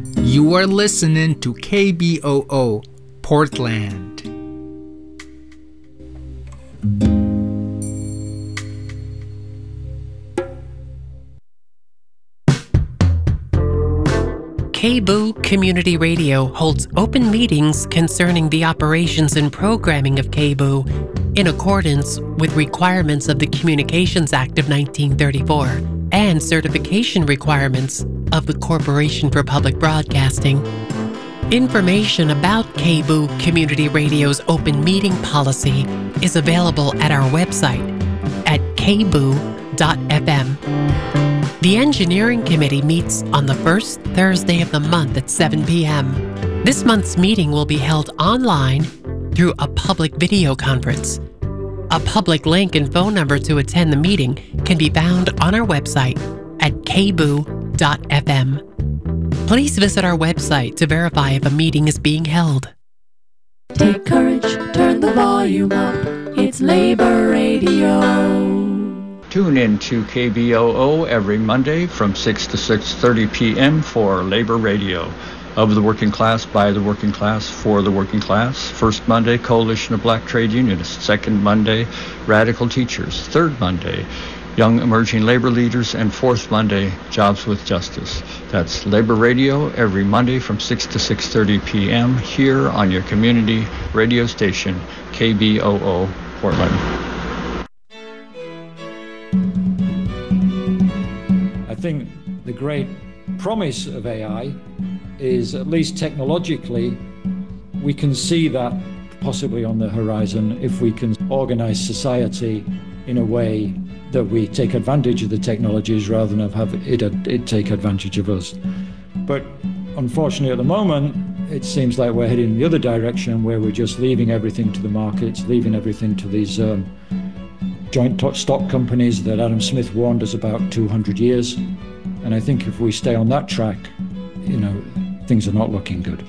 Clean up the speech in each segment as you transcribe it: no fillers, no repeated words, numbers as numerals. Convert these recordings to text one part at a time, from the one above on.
You are listening to KBOO, Portland. KBOO Community Radio holds open meetings concerning the operations and programming of KBOO in accordance with requirements of the Communications Act of 1934 and certification requirements of the Corporation for Public Broadcasting. Information about KBOO Community Radio's open meeting policy is available at our website at kboo.fm. The Engineering Committee meets on the first Thursday of the month at 7 p.m. This month's meeting will be held online through a public video conference. A public link and phone number to attend the meeting can be found on our website at kboo.fm. Please visit our website to verify if a meeting is being held. Take courage, turn the volume up. It's Labor Radio. Tune in to KBOO every Monday from 6 to 6:30 p.m. for Labor Radio. Of the working class, by the working class, for the working class. First Monday, Coalition of Black Trade Unionists. Second Monday, Radical Teachers. Third Monday, Young Emerging Labor Leaders. And fourth Monday, Jobs with Justice. That's Labor Radio every Monday from 6 to 6:30 p.m. here on your community radio station, KBOO, Portland. I think the great promise of AI is, at least technologically, we can see that possibly on the horizon if we can organize society in a way that we take advantage of the technologies rather than have it take advantage of us. But unfortunately at the moment, it seems like we're heading in the other direction where we're just leaving everything to the markets, leaving everything to these joint stock companies that Adam Smith warned us about 200 years. And I think if we stay on that track, things are not looking good.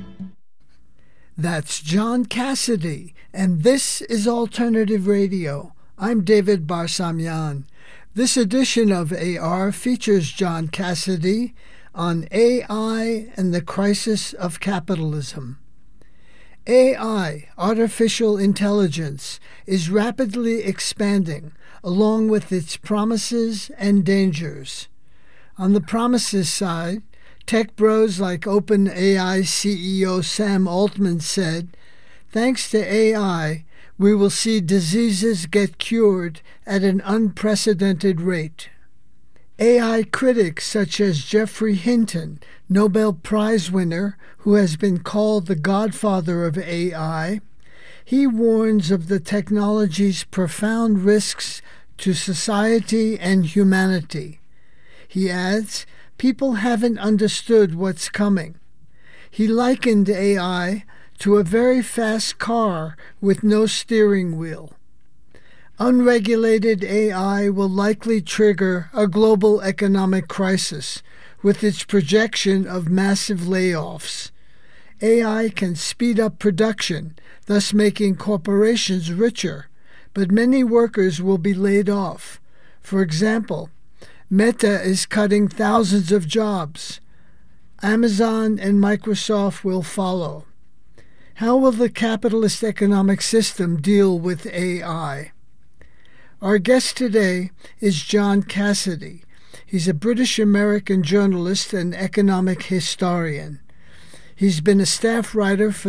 That's John Cassidy, and this is Alternative Radio. I'm David Barsamian. This edition of AR features John Cassidy on AI and the Crisis of Capitalism. AI, artificial intelligence, is rapidly expanding along with its promises and dangers. On the promises side, tech bros like OpenAI CEO Sam Altman said, "Thanks to AI, we will see diseases get cured at an unprecedented rate." AI critics such as Geoffrey Hinton, Nobel Prize winner who has been called the godfather of AI, he warns of the technology's profound risks to society and humanity. He adds, people haven't understood what's coming. He likened AI to a very fast car with no steering wheel. Unregulated AI will likely trigger a global economic crisis with its projection of massive layoffs. AI can speed up production, thus making corporations richer, but many workers will be laid off. For example, Meta is cutting thousands of jobs. Amazon and Microsoft will follow. How will the capitalist economic system deal with AI? Our guest today is John Cassidy. He's a British-American journalist and economic historian. He's been a staff writer for